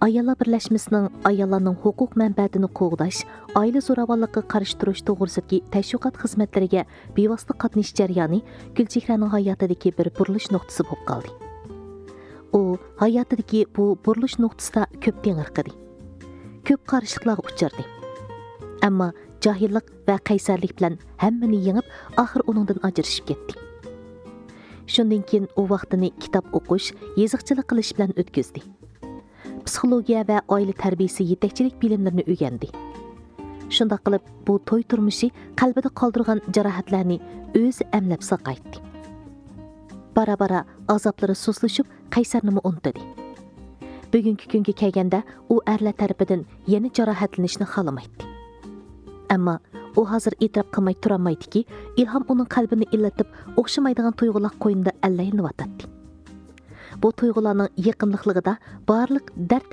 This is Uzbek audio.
Ayollar birlashmasining ayollarning huquq manfaatini qo'g'dash, oila zo'ravonligiga qarshi turish to'g'risidagi tashviqot xizmatlariga bevosita qatnashish jarayoni Gulchehraning hayotidagi bir burilish nuqtasi bo'lib qoldi. U hayotidagi bu burilish nuqtasida ko'p tengirqidi. Ko'p qarshiliklarga uchradi. Ammo jahillik va qaysarlik bilan hammani yengib, oxir uningdan ajrashib ketdi. Shundan keyin u vaqtini kitob o'qish, yoziqchilik qilish bilan o'tkazdi. Psixologiya va oila tarbiyasi yetakchilik bilimlarini o'rgandi. Shunday qilib, bu to'y turmushi qalbida qoldirgan jarohatlarni o'zi amlab saqaytdi. Bara-bara azoblari sustlashib, qaysarni unutdi. Bugungi kunga kelganda u erlar tarafidan yana jarohatlanishni xolamaydi. Ammo u hozir e'tirof qilmay turolmaydiki, ilhom uning qalbini illatib, o'xshamaydigan tuyg'ular qo'ynida allayinib yotadi. Bu tuyg'ularning yiqimliqligida barliq dard